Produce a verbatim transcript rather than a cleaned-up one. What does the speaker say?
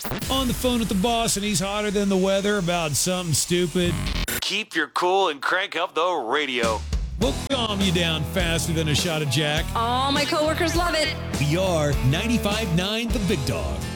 On the phone with the boss, and he's hotter than the weather about something stupid. Keep your cool and crank up the radio. We'll calm you down faster than a shot of Jack. All my coworkers love it. We are ninety-five point nine The Big Dog.